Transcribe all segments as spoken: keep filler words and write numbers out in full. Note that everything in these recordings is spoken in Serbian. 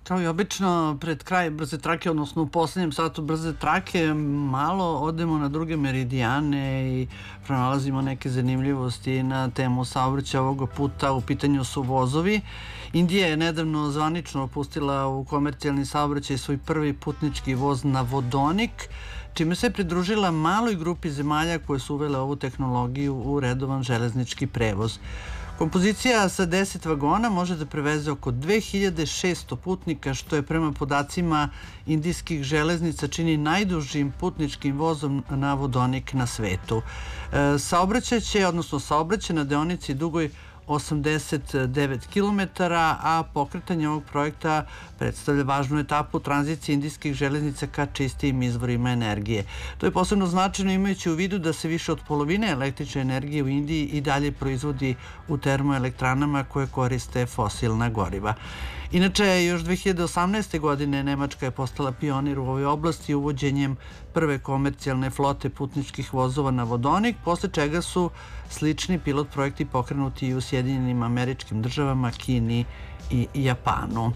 Kao i obično, pred kraj brze trake, odnosno u poslednjem satu brze trake, malo odemo na druge meridijane i pronalazimo neke zanimljivosti na temu saobraćaja. Ovoga puta u pitanju su vozovi. Indija je nedavno zvanično pustila u komercijalni saobraćaj svoj prvi putnički voz na vodonik, čime se pridružila maloj grupi zemalja koje su uvele ovu tehnologiju u redovan železnički prevoz. Kompozicija sa deset vagona može da preveze oko dve hiljade šesto putnika, što je prema podacima indijskih železnica čini najdužim putničkim vozom na vodonik na svetu. Saobraćaće, odnosno saobraćaj na deonici dugoj osamdeset devet kilometara, a pokretanje ovog projekta predstavlja važnu etapu tranzicije indijskih železnica ka čistijim izvorima energije. To je posebno značajno imajući u vidu da se više od polovine električne energije u Indiji i dalje proizvodi u termoelektranama koje koriste fosilna goriva. Inače, još dve hiljade osamnaeste. godine Nemačka je postala pionir u ovoj oblasti uvođenjem prve komercijalne flote putničkih vozova na vodonik, posle čega su slični pilot projekti pokrenuti i u Sjedinjenim Američkim Državama, Kini i Japanu.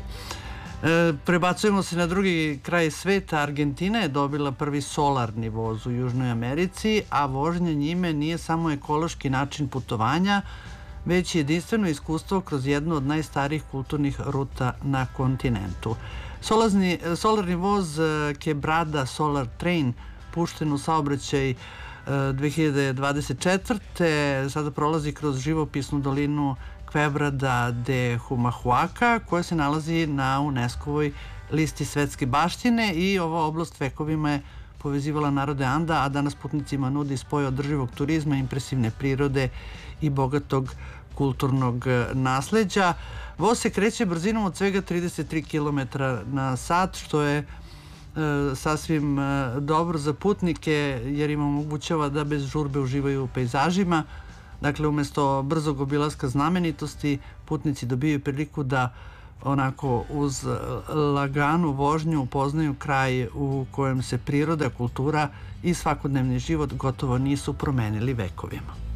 E, prebacujemo se na drugi kraj sveta. Argentina je dobila prvi solarni voz u Južnoj Americi, a vožnja njime nije samo ekološki način putovanja, već jedinstveno iskustvo kroz jednu od najstarijih kulturnih ruta na kontinentu. Solazni, solarni voz Quebrada Solar Train, pušten u saobraćaj dve hiljade dvadeset četvrte. sada prolazi kroz živopisnu dolinu Quebrada de Humahuaca, koja se nalazi na UNESCO-voj listi svetske baštine i ova oblast vekovima je povezivala narode Anda, a danas putnicima nudi spoj održivog turizma, impresivne prirode i bogatog kulturnog nasleđa. Voz se kreće brzinom od svega trideset tri kilometra na sat, što je e, sasvim e, dobro za putnike, jer im omogućava da bez žurbe uživaju u pejzažima. Dakle, umesto brzog obilaska znamenitosti, putnici dobijaju priliku da onako uz laganu vožnju upoznaju kraj u kojem se priroda, kultura i svakodnevni život gotovo nisu promenili vekovima.